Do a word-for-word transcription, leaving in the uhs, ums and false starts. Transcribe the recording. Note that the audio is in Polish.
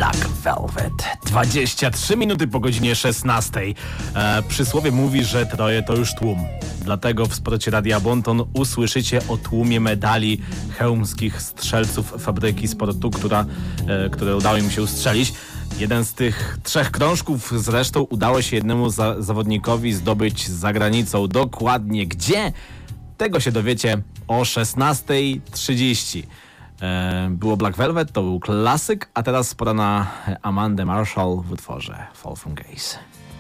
Black Velvet. dwadzieścia trzy minuty po godzinie szesnastej. E, przysłowie mówi, że troje to już tłum. Dlatego w spocie Radia Bonton usłyszycie o tłumie medali chełmskich strzelców fabryki sportu, która, e, które udało im się ustrzelić. Jeden z tych trzech krążków zresztą udało się jednemu za- zawodnikowi zdobyć za granicą. Dokładnie gdzie? Tego się dowiecie o szesnasta trzydzieści. Było Black Velvet, to był klasyk, a teraz pora na Amandę Marshall w utworze Fall from Grace.